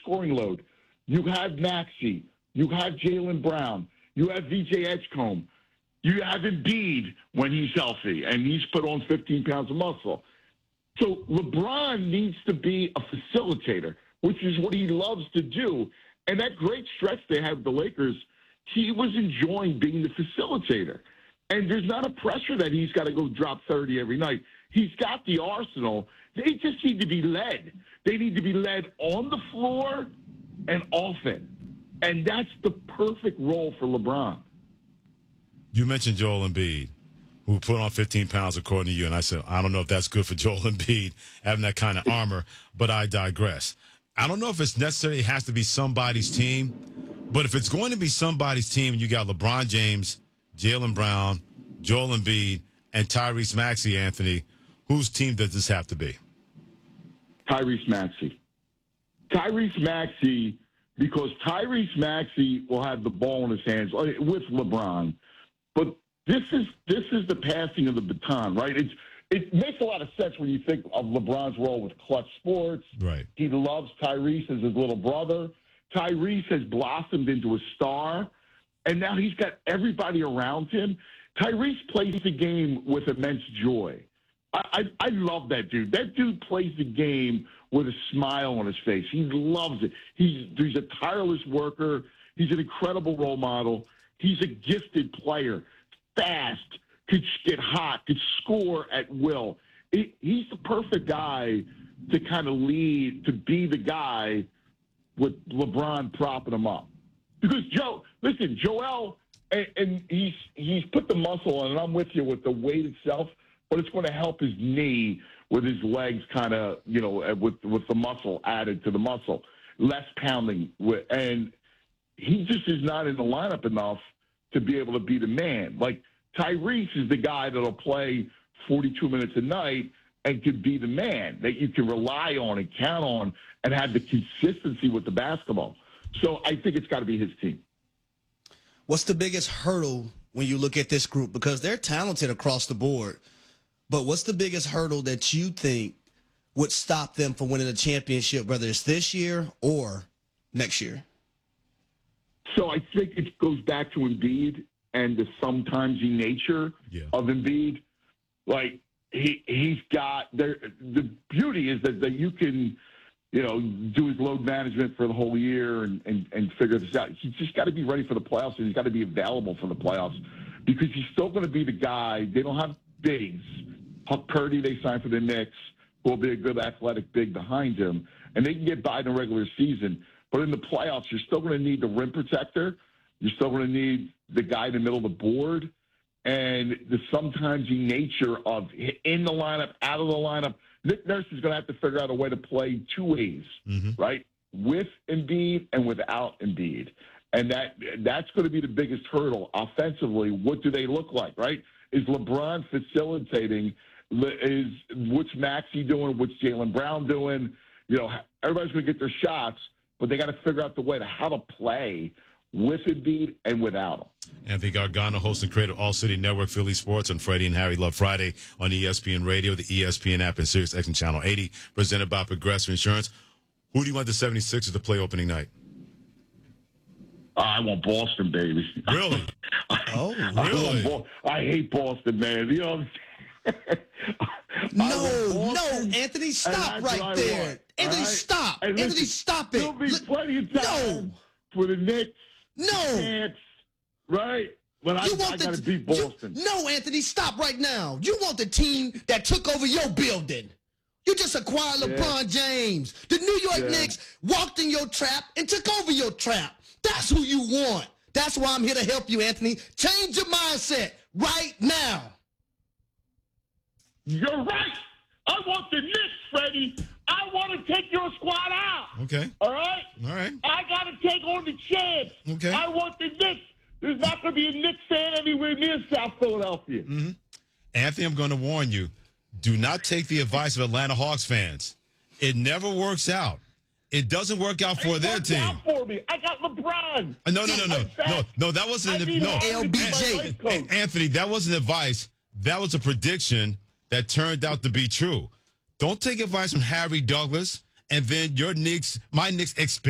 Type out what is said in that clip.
scoring load. You have Maxey. You have Jaylen Brown. You have VJ Edgecombe. You have Embiid when he's healthy, and he's put on 15 pounds of muscle. So LeBron needs to be a facilitator, which is what he loves to do. And that great stretch they had with the Lakers, he was enjoying being the facilitator. And there's not a pressure that he's got to go drop 30 every night. He's got the arsenal. They just need to be led. They need to be led on the floor and off it. And that's the perfect role for LeBron. You mentioned Joel Embiid, who put on 15 pounds according to you, and I said, I don't know if that's good for Joel Embiid, having that kind of armor, but I digress. I don't know if it's necessarily has to be somebody's team, but if it's going to be somebody's team, and you got LeBron James, Jaylen Brown, Joel Embiid, and Tyrese Maxey, Anthony, whose team does this have to be? Tyrese Maxey. Tyrese Maxey, because Tyrese Maxey will have the ball in his hands with LeBron. But this is the passing of the baton, right? It makes a lot of sense when you think of LeBron's role with Clutch Sports. Right. He loves Tyrese as his little brother. Tyrese has blossomed into a star, and now he's got everybody around him. Tyrese plays the game with immense joy. I love that dude. That dude plays the game with a smile on his face. He loves it. He's a tireless worker. He's an incredible role model. He's a gifted player, fast, could get hot, could score at will. He's the perfect guy to kind of lead, to be the guy with LeBron propping him up. Because Joel, and he's put the muscle on, and I'm with you with the weight itself, but it's going to help his knee with his legs kind of, with the muscle added to the muscle, less pounding. And he just is not in the lineup enough to be able to be the man. Like, Tyrese is the guy that'll play 42 minutes a night and could be the man that you can rely on and count on and have the consistency with the basketball. So I think it's got to be his team. What's the biggest hurdle when you look at this group? Because they're talented across the board. But what's the biggest hurdle that you think would stop them from winning a championship, whether it's this year or next year? So I think it goes back to Embiid and the sometimesy nature of Embiid. Like, he's got the beauty is that you can, do his load management for the whole year and figure this out. He's just got to be ready for the playoffs, and he's got to be available for the playoffs because he's still going to be the guy. They don't have bigs. Huck Purdy, they signed for the Knicks, who will be a good athletic big behind him, and they can get by in the regular season. But in the playoffs, you're still going to need the rim protector. You're still going to need the guy in the middle of the board. And the sometimesy nature of in the lineup, out of the lineup, Nick Nurse is going to have to figure out a way to play two ways, right? With Embiid and without Embiid. And that's going to be the biggest hurdle offensively. What do they look like, right? Is LeBron facilitating? What's Maxey doing? What's Jaylen Brown doing? Everybody's going to get their shots, but they got to figure out the way to how to play with Embiid and without him. Anthony Gargano, host and creator of All City Network, Philly Sports on Freddie and Harry Love Friday on ESPN Radio, the ESPN app, and SiriusXM Channel 80, presented by Progressive Insurance. Who do you want the 76ers to play opening night? I want Boston, baby. Really? Really? I hate Boston, man. No, Anthony, stop right there. Anthony, stop. Anthony, stop it. There'll be plenty of time for the Knicks. No. Right? But I got to beat Boston. No, Anthony, stop right now. You want the team that took over your building. You just acquired LeBron James. The New York Knicks walked in your trap and took over your trap. That's who you want. That's why I'm here to help you, Anthony. Change your mindset right now. You're right. I want the Knicks, Freddie. I want to take your squad out. Okay. All right? All right. I got to take on the champs. Okay. I want the Knicks. There's not going to be a Knicks fan anywhere near South Philadelphia. Mm-hmm. Anthony, I'm going to warn you. Do not take the advice of Atlanta Hawks fans. It never works out. It doesn't work out for their team. Out for me. I got LeBron. No. That wasn't LBJ. Anthony, that wasn't advice. That was a prediction that turned out to be true. Don't take advice from Harry Douglas and then my Knicks expect